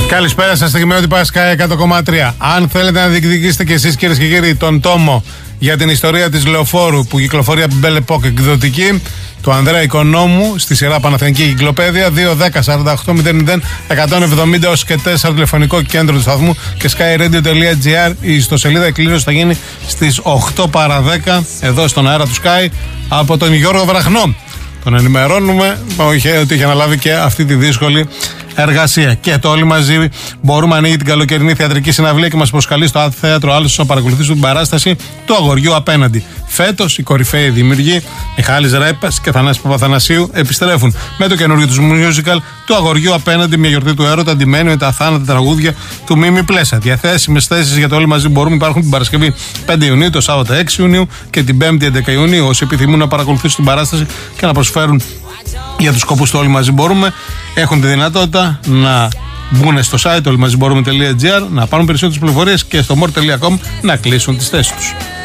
Καλησπέρα σας, στιγμιότυπα Πάσκα 100,3. Αν θέλετε να διεκδικήσετε κι εσείς, κυρίες και κύριοι, τον τόμο για την ιστορία της Λεωφόρου που κυκλοφορεί από την Belle Epoque εκδοτική του Ανδρέα Οικονόμου στη σειρά Παναθηναϊκή Κυκλοπαίδεια, 2-10-48-0-170 ως και 4 τηλεφωνικό κέντρο του σταθμού και skyradio.gr. Η ιστοσελίδα εκκλήρωση θα γίνει στις 8 παρα 10 εδώ στον αέρα του Sky από τον Γιώργο Βραχνό. Τον ενημερώνουμε ότι είχε αναλάβει και αυτή τη δύσκολη εργασία. Και το όλοι μαζί μπορούμε να ανοίγει την καλοκαιρινή θεατρική συναυλία και μας προσκαλεί στο θέατρο Άλσος να παρακολουθήσουμε την παράσταση του Αγοριού Απέναντι. Φέτος οι κορυφαίοι δημιουργοί Μιχάλης Ρέπας και Θανάσης Παπαθανασίου επιστρέφουν με το καινούργιο τους musical του Αγοριού Απέναντι, μια γιορτή του έρωτα αντιμένη με τα θάνατα τραγούδια του Μίμη Πλέσα. Διαθέσιμες θέσεις για το όλοι μαζί μπορούμε υπάρχουν την Παρασκευή 5 Ιουνίου, το Σάββατο 6 Ιουνίου και την 5η 11 Ιουνίου. Όσοι επιθυμούν να παρακολουθήσουν την παράσταση και να προσφέρουν για τους σκοπούς του όλοι μαζί μπορούμε, έχουν τη δυνατότητα να μπουν στο site olmaziboroome.gr, να πάρουν περισσότερες πληροφορίες και στο more.com να κλείσουν τις θέσεις τους.